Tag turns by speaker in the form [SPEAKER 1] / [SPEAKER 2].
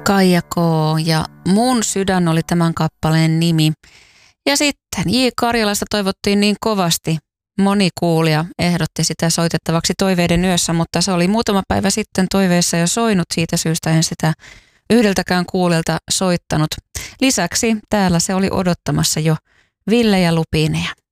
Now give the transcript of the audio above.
[SPEAKER 1] Kaija K. ja Mun sydän oli tämän kappaleen nimi. Ja sitten J. Karjalasta toivottiin niin kovasti. Moni kuulija ehdotti sitä soitettavaksi Toiveiden yössä, mutta se oli muutama päivä sitten toiveessa jo soinut. Siitä syystä en sitä yhdeltäkään kuulijalta soittanut. Lisäksi täällä se oli odottamassa jo Ville ja Lupiineja.